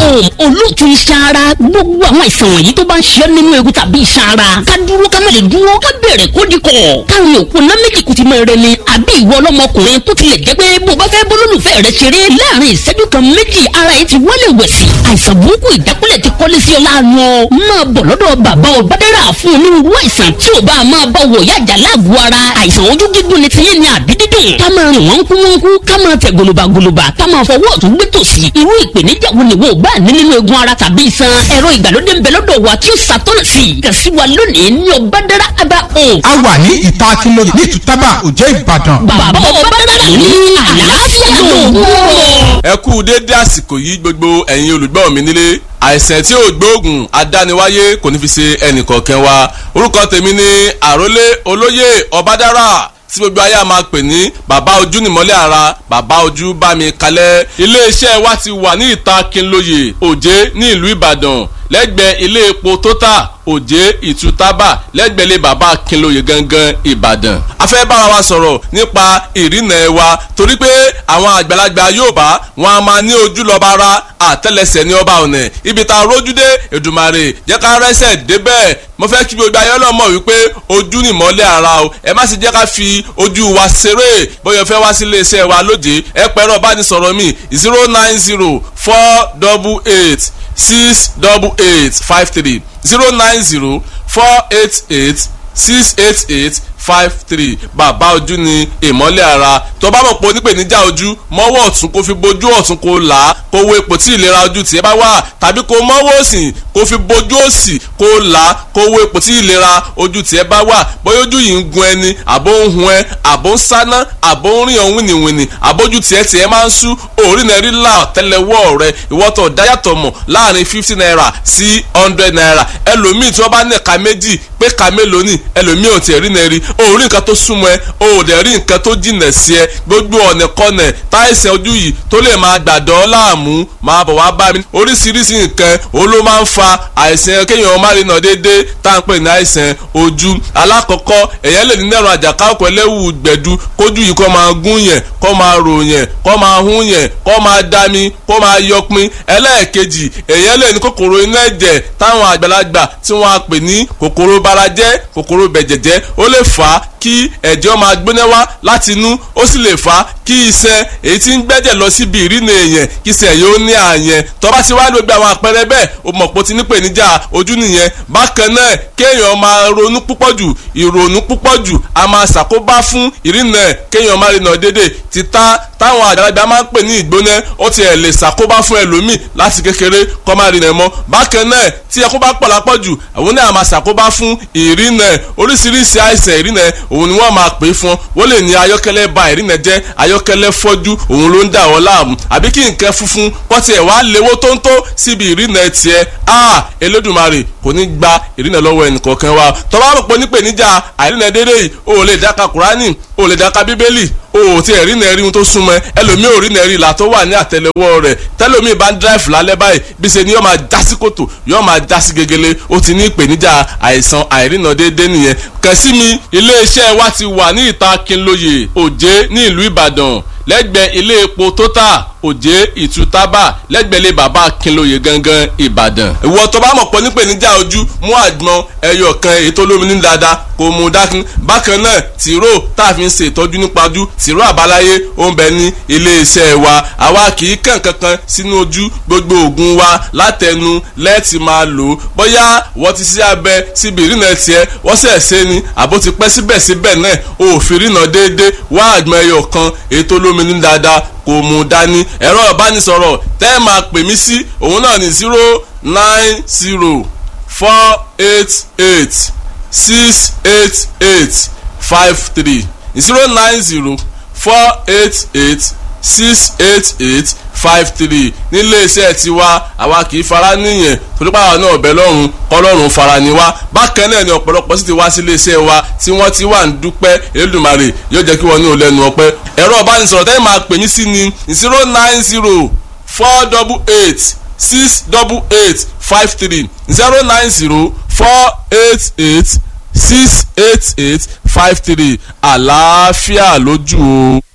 home olóòtú iṣan ara gbogbo àwọn àìsàn wọ̀nyí tó bá ń ṣe nínú egun tàbí iṣan ara ká dúró ká má lè dúró ká bẹ̀rẹ̀ kó di kọ̀ káwọn òkú ná méjì kùtì mọ́ rẹ ni àbí ìwọ ọlọ́mọkùnrin tó tilẹ̀ jẹ́ pé bó bá fẹ́ bólólùfẹ́ rẹ ṣeré láàrin ìṣẹ́jú kan méjì ara yìí ti wọlé wẹ̀sì àìsàn burúkú ìjákulẹ̀ ti kọ́lé sí ọ láàánú ọ máa bọ̀ lọ́dọ̀ bàbá Ọbádàrà fún onírúurú àìsàn tí ò bá máa bá wọ̀ yájà láàgọ̀ ara àìsàn ojú gígùn ni tiyín ni àbí dídùn ká máa rìn wọ́n kú ká máa tẹ̀ gòlòbàgòlòbà ká máa fọwọ́ ọ̀tún gbé tòsì irú ìpèníjà wo ni wo bá ní nínú egun ara tàbí iṣan ẹ̀rọ ìgbàlódé ń bẹ lọ́dọ̀ wa tí ó ṣàtọ́nà sí i kàn sí wa lónìí ní Ọbádàrà Herbal Home. a wà ní ìta Akínlóye ní Ìtútàbà Òjé Ìbàdàn. bàbá Ọbádàrà ní àlàáfíà lóògùn. ẹ kú dédé àsìkò yìí gbogbo ẹ̀yin olùgbọ́ mi nílé àìsàn tí ò gbóògùn adániwáyé kò ní fi ṣe ẹnìkọ̀ọ̀kan wa orúkọ tèmi ni àrólé olóyè Ọbádàrà tí gbogbo ayé a máa pè ní bàbá ojú nìmọ́lẹ̀ ara bàbá ojú bá mi kalẹ̀ iléeṣẹ́ wa ti wà ní ìta Akínlóye Òjé ní ìlú Ìbàdàn lẹ́gbẹ̀ẹ́ ilé epo Total Òjé Ìtútàbà lẹ́gbẹ̀ẹ́ ilé bàbá Akínlóye gangan Ìbàdàn. a fẹ́ bára wa sọ̀rọ̀ nípa ìrìnà wa torí pé àwọn àgbàlagbà Yorùbá wọn a máa ní ojú lọ́ba ara àtẹ́lẹsẹ̀ ní ọba ọ̀nà ibi tá a rójú dé Èdùmàrè jẹ́ ká rẹ́sẹ̀ débẹ̀ mo fẹ́ kí gbogbo ayé ọlọ́mọ wípé ojú ni ìmọ́lẹ̀ ara o ẹ má sì jẹ́ ká fi ojú wa ṣeré bóyá fẹ́ wá sí iléeṣẹ́ wa lóde ẹ pẹ̀rọ bá ní sọ̀rọ̀ mi 090-488-688-53 090-488-688-53 bàbá ojú ni ìmọ́lẹ̀ ara tó bá mọ̀ pé onípèníjà ojú mọ́wọ́ ọ̀tún kó fi bojú ọ̀tún kó là á kó wo ipò tí ìlera ojú tiẹ̀ bá wà tàbí kó mọ́wọ́ òsì kó fi bojú òsì kó là á kó wo ipò tí ìlera ojú tiẹ̀ bá wà bóyá ojú yìí ń gun ẹni àbó ń hun ẹ àbó ń sáná àbó ń rìn ọ̀hún wìnìwìnì àbójú tiẹ̀ máa ń sú òórì náà rí là tẹ́lẹ̀wọ́ rẹ ìwọ́tọ̀ dáyàtọ̀ mọ̀ láàrin 50 naira sí 100 naira ẹlòmíì tí wọ́n bá ní ẹ̀ka méjì pé ká mélòó ni ẹlòmíì ò tiẹ̀ rí náà rí òórì nǹkan tó súnmọ́ ẹ o ò dẹ̀ rí nǹkan tó jìnà sí ẹ gbogbo ọ̀nà kọ́nà táìsàn ojú yìí tó lè máa gbàdọ̀ láàmú máa bọ̀ wá bá mi oríṣiríṣi nǹkan òun ló máa ń fa àìsàn kéèyàn má rí náà déédéé tá à ń pè ní àìsàn ojú alákọ̀ọ́kọ́ èèyàn lè ní nẹ́rùn àjàká ọkọ̀ ẹlẹ́wù gbẹ̀du kójú yìí kó máa gún yẹn kó máa rò yẹn kó máa hún yẹn kó máa dami kó máa yọpin ẹlẹ́ẹ̀kejì èèyàn lè ní kòkòrò inú ẹ̀jẹ̀ táwọn àgbàlagbà tí wọ́n á pè ní kòkòrò barajẹ́ kòkòrò bẹ̀jẹ̀jẹ́ ó lè fà á kí ẹ̀jẹ̀ máa gbóná wá láti inú ó sì lè fà á kí iṣan èyí tí ń gbẹ́jẹ̀ lọ síbi ìrìnà èèyàn kí iṣan yóò ní àyẹn tó bá ti wá gbogbo àwọn àpẹẹrẹ bẹ́ẹ̀ o mọ̀ pé o ti ní ìpèníjà ojú nìyẹn bákan náà kéèyàn máa ronú púpọ̀ jù ìrònú púpọ̀ jù a máa ṣàkóbá fún ìrìnà kéèyàn máa rìnà dédé títà táwọn àgbàlagbà máa ń pè ní ìgbóná ó ti ẹ̀ lè ṣàkóbá fún ẹlòmíì láti kékeré kó máa rìnà mọ́ bákan náà tí ẹkún bá pọ̀ lápọ̀jù àwọn náà máa ṣàkóbá fún ìrìnà oríṣiríṣi àìsàn ìrìnà òun ni wọ́n máa pè fún wọ́n lè ní ayọ́kẹ́lẹ́ ba ìrìnà jẹ́ ayọ́kẹ́lẹ́ fọ́jú òun ló ń dà wọ́n láàmú àbí kí nǹkan funfun kọ́ tiẹ̀ wá léwó tóńtó síbi ìrìnà tiẹ̀ Elédùmarè kò ní gba ìrìnà lọ́wọ́ ẹnìkọ̀ọ̀kan wa tó bá mọ̀ pé nípèníjà àìrìnà dédé yìí o ò lè dáka Kùránì o ò lè dáka Bíbélì o ò tí ẹ̀ rí nà rí ohun tó súnmọ́ ẹlòmíì ò rí nà rí ìlà tó wà ní àtẹ́lẹwọ́ rẹ̀ tẹ́lòmíì bá ń dráìfù lálẹ́ báyìí bí ṣe ni yóò máa já sí kòtò yóò máa já sí gegele ó ti ní ìpèníjà àìsàn àìrìnà déédéé nìyẹn kàn sí mi iléeṣẹ́ wa ti wà ní ìta Akínlóye Òjé ní ìlú Ìbàdàn lẹ́gbẹ̀ẹ́ ilé epo Total Òjé Ìtútàbà lẹ́gbẹ̀ẹ́ ilé bàbá Akínlóye gangan Ìbàdàn. ìwọ tó bá mọ̀ pọ̀ nípèníjà ojú mú àgbọn ẹyọ kan èyí tó lómi ní dáadáa kò mú dákun bákan náà tìró tá a fi ń ṣe ìtọ́jú nípa ojú tìró àbáláyé ó ń bẹ ní iléeṣẹ́ wa àwa kì í kàn kankan sínú ojú gbogbo oògùn wa látẹnu lẹ́ẹ̀tì máa lò ó bóyá wọ́n ti ṣe abẹ síbi ìrìnà tiẹ̀ wọ́n sẹ̀ ṣe ni àbó ti pẹ́ síbẹ̀síbẹ̀ náà òfin ìrìnà déédéé wá àgbọn ẹyọ kan èyí tó lómi ní dáadáa kò mú dání ẹ̀rọ ìbánisọ̀rọ̀ tẹ́ ẹ máa pè mí sí òun náà ní 090-488-688-53 090-488-688-53 nílé iṣẹ́ tiwa àwa kì í fara níyẹn torípa àwọn náà ọ̀bẹ lọ́rùn kọ́lọ́run fara ni wá bákan náà ni ọ̀pọ̀lọpọ̀ sì ti wá sí ilé iṣẹ́ wa tí wọ́n ti wà ń dúpẹ́ Elédùmarè yóò jẹ́ kí wọ́n ní olẹ́nu ọpẹ́ ẹ̀rọ ìbánisọ̀rọ̀ tẹ́lẹ̀ máa pè mí sí ni 090-488-688-53 090-488-688-53 àlàáfíà lójú o.